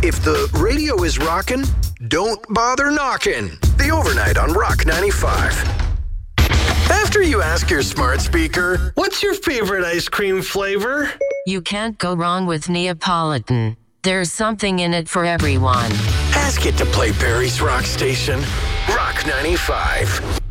If the radio is rockin', don't bother knocking. The Overnight on Rock 95. After you ask your smart speaker, what's your favorite ice cream flavor? You can't go wrong with Neapolitan. There's something in it for everyone. Ask it to play Barry's Rock Station, Rock 95.